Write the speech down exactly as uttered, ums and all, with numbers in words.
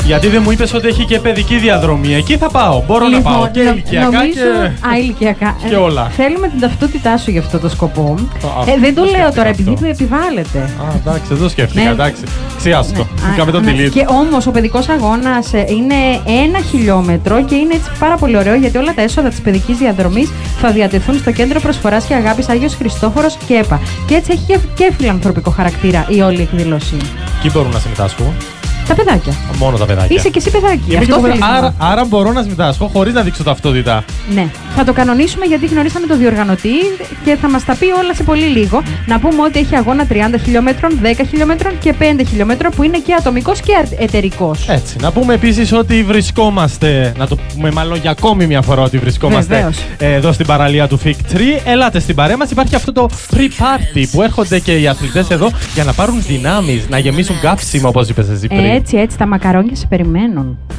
Γιατί δεν μου είπες ότι έχει και παιδική διαδρομή. Εκεί θα πάω. Μπορώ λοιπόν, να πάω και νο, ηλικιακά νομίζω, και. Α, ηλικιακά. Και όλα. Θέλουμε την ταυτότητά σου για αυτό το σκοπό. Α, ε, δεν το, το λέω τώρα επειδή αυτό. το επιβάλλεται. Α, εντάξει, δεν το σκέφτηκα. Ναι. Εντάξει. Ξιάστο. Ναι. Κάμε τον Ναι. delete. Και όμως ο παιδικός αγώνας είναι ένα χιλιόμετρο και είναι έτσι πάρα πολύ ωραίο γιατί όλα τα έσοδα της παιδικής διαδρομής θα διατεθούν στο Κέντρο Προσφοράς και Αγάπης Άγιος Χριστόφορος και ΕΠΑ. Και έτσι έχει και- και φιλανθρωπικό χαρακτήρα η όλη εκδήλωση. Εκεί μπορούν να συμμετάσχουν. Τα παιδάκια. Μόνο τα παιδάκια. Είσαι και εσύ παιδάκι. Είμαι Αυτό και θέλεις παιδά- να άρα, άρα μπορώ να συμμετάσχω χωρίς να δείξω ταυτότητα. Ναι. Θα το κανονίσουμε γιατί γνωρίσαμε το διοργανωτή και θα μας τα πει όλα σε πολύ λίγο. Να πούμε ότι έχει αγώνα τριάντα χιλιόμετρων, δέκα χιλιόμετρων και πέντε χιλιόμετρων που είναι και ατομικός και εταιρικός. Έτσι. Να πούμε επίσης ότι βρισκόμαστε, να το πούμε μάλλον για ακόμη μια φορά ότι βρισκόμαστε Βεβαίως. εδώ στην παραλία του Fig Tree. Ελάτε στην παρέα μας. Υπάρχει αυτό το free party που έρχονται και οι αθλητές εδώ για να πάρουν δυνάμεις, να γεμίσουν καύσιμο όπως είπες εσύ πριν. Έτσι, έτσι, τα μακαρόνια σε περιμένουν.